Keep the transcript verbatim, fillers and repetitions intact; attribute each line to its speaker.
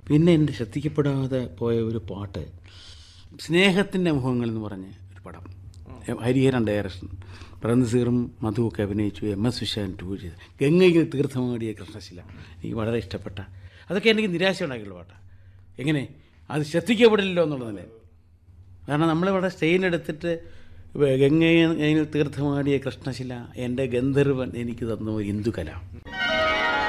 Speaker 1: പിന്നെ എൻ്റെ ശ്രദ്ധിക്കപ്പെടാതെ പോയ ഒരു പാട്ട് സ്നേഹത്തിൻ്റെ മുഖങ്ങൾ എന്ന് പറഞ്ഞ ഒരു പടം, ഹരിഹരൻ ഡയറക്ഷൻ, പ്രേംനസീറും മധുവൊക്കെ അഭിനയിച്ചു, എം എസ് വിശ്വൻ ടൂർ ചെയ്ത്, ഗംഗയിൽ തീർത്ഥമാടിയ കൃഷ്ണശില എനിക്ക് വളരെ ഇഷ്ടപ്പെട്ട, അതൊക്കെ എനിക്ക് നിരാശ ഉണ്ടാക്കിയുള്ള പാട്ടാണ്. എങ്ങനെ അത് ശ്രദ്ധിക്കപ്പെടില്ലല്ലോ എന്നുള്ളതല്ലേ. കാരണം നമ്മളിവിടെ സ്റ്റെയിൻ എടുത്തിട്ട് ഗംഗയിൽ തീർത്ഥമാടിയ കൃഷ്ണശില എൻ്റെ ഗന്ധർവൻ എനിക്ക് തന്ന ഒരു ഹിന്ദുകല,